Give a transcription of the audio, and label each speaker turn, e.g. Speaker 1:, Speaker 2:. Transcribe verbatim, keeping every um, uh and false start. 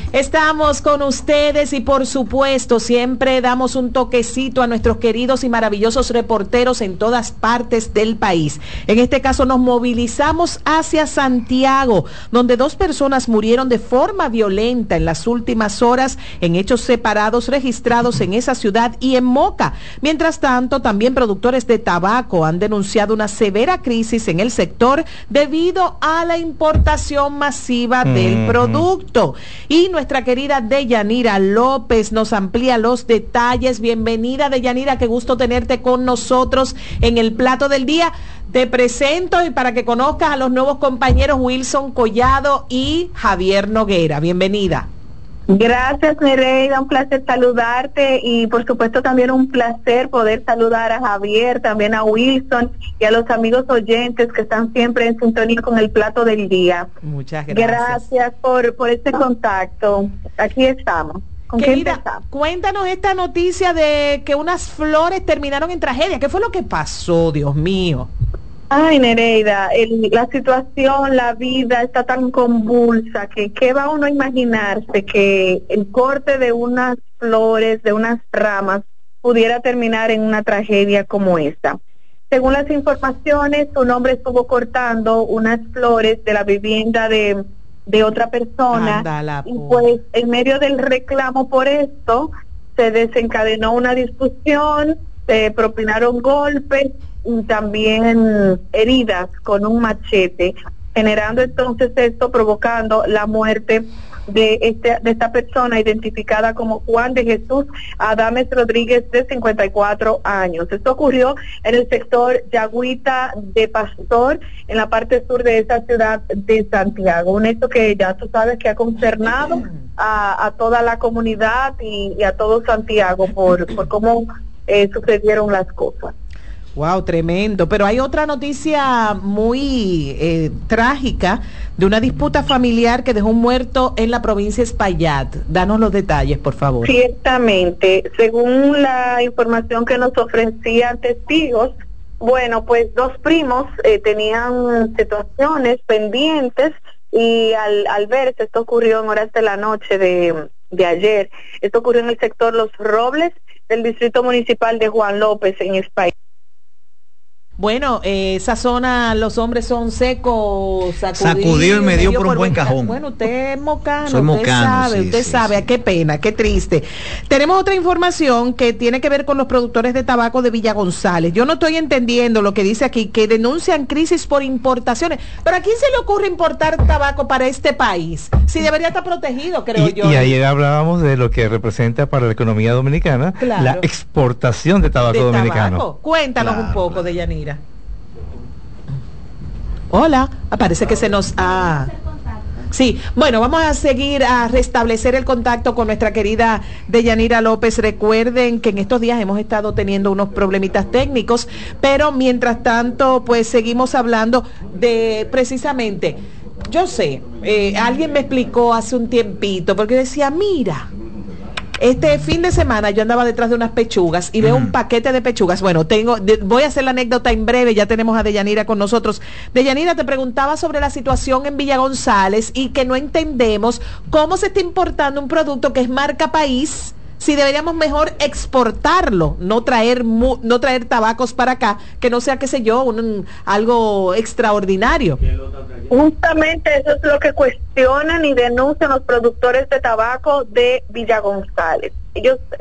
Speaker 1: Estamos con ustedes y por supuesto siempre damos un toquecito a nuestros queridos y maravillosos reporteros en todas partes del país. En este caso nos movilizamos hacia Santiago, donde dos personas murieron de forma violenta en las últimas horas en hechos separados registrados en esa ciudad y en Moca. Mientras tanto, también productores de tabaco han denunciado una severa crisis en el sector debido a la importación masiva del producto. Y nuestra querida Deyanira López nos amplía los detalles. Bienvenida, Deyanira, qué gusto tenerte con nosotros en el plato del día. Te presento y para que conozcas a los nuevos compañeros Wilson Collado y Javier Noguera. Bienvenida.
Speaker 2: Gracias, Nereida, un placer saludarte y por supuesto también un placer poder saludar a Javier, también a Wilson y a los amigos oyentes que están siempre en sintonía con el plato del día.
Speaker 1: Muchas gracias.
Speaker 2: Gracias por, por este contacto. Aquí estamos. ¿Con
Speaker 1: Querida,
Speaker 2: qué empezamos?
Speaker 1: Cuéntanos esta noticia de que unas flores terminaron en tragedia. ¿Qué fue lo que pasó, Dios mío?
Speaker 2: Ay, Nereida, el, la situación, la vida está tan convulsa que qué va uno a imaginarse que el corte de unas flores, de unas ramas, pudiera terminar en una tragedia como esta. Según las informaciones, un hombre estuvo cortando unas flores de la vivienda de, de otra persona.
Speaker 1: Andala,
Speaker 2: y pues en medio del reclamo por esto se desencadenó una discusión, se propinaron golpes y también heridas con un machete, generando entonces esto, provocando la muerte de este de esta persona identificada como Juan de Jesús Adames Rodríguez, de cincuenta y cuatro años. Esto ocurrió en el sector Yagüita de Pastor, en la parte sur de esta ciudad de Santiago. Un hecho que ya tú sabes que ha concernado a, a toda la comunidad y, y a todo Santiago por, por cómo eh, sucedieron las cosas.
Speaker 1: Wow, tremendo. Pero hay otra noticia muy eh, trágica de una disputa familiar que dejó un muerto en la provincia de Espaillat. Danos los detalles, por favor.
Speaker 2: Ciertamente, según la información que nos ofrecían testigos, bueno, pues dos primos eh, tenían situaciones pendientes y al, al verse, esto ocurrió en horas de la noche de, de ayer, esto ocurrió en el sector Los Robles del distrito municipal de Juan López en Espaillat.
Speaker 1: Bueno, eh, esa zona, los hombres son secos, sacudidos.
Speaker 3: Sacudido y me dio por un buen cajón.
Speaker 1: Bueno, usted es mocano,
Speaker 3: Soy
Speaker 1: usted
Speaker 3: mocano,
Speaker 1: sabe,
Speaker 3: sí,
Speaker 1: usted
Speaker 3: sí,
Speaker 1: sabe,
Speaker 3: sí.
Speaker 1: qué pena, qué triste. Tenemos otra información que tiene que ver con los productores de tabaco de Villa González. Yo no estoy entendiendo lo que dice aquí, que denuncian crisis por importaciones. Pero ¿a quién se le ocurre importar tabaco para este país? Si debería estar protegido, creo
Speaker 4: y,
Speaker 1: yo.
Speaker 4: Y ayer hablábamos de lo que representa para la economía dominicana,
Speaker 1: claro,
Speaker 4: la exportación de tabaco
Speaker 1: de
Speaker 4: dominicano.
Speaker 1: Tabaco. Cuéntanos
Speaker 4: Claro,
Speaker 1: un poco,
Speaker 4: claro.
Speaker 1: Deyanira. Hola, parece que se nos ha... Sí, bueno, vamos a seguir a restablecer el contacto con nuestra querida Deyanira López. Recuerden que en estos días hemos estado teniendo unos problemitas técnicos, pero mientras tanto, pues seguimos hablando de precisamente, yo sé, eh, alguien me explicó hace un tiempito, porque decía, mira, este fin de semana yo andaba detrás de unas pechugas y veo mm. un paquete de pechugas. Bueno, tengo, de, voy a hacer la anécdota en breve, ya tenemos a Deyanira con nosotros. Deyanira, te preguntaba sobre la situación en Villa González y que no entendemos cómo se está importando un producto que es marca país, si deberíamos mejor exportarlo, no traer mu, no traer tabacos para acá, que no sea, qué sé yo, un, un, algo extraordinario.
Speaker 2: Justamente eso es lo que cuestionan y denuncian los productores de tabaco de Villa González. Ellos